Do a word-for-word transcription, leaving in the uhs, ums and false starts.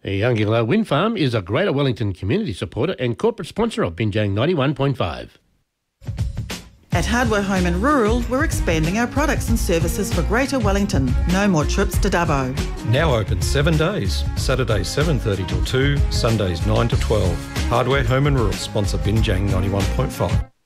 The Youngillow Wind Farm is a Greater Wellington community supporter and corporate sponsor of Binjang ninety-one point five. At Hardware Home and Rural, we're expanding our products and services for Greater Wellington. No more trips to Dubbo. Now open seven days. Saturdays seven thirty till two, Sundays nine to twelve. Hardware Home and Rural sponsor Binjang ninety-one point five.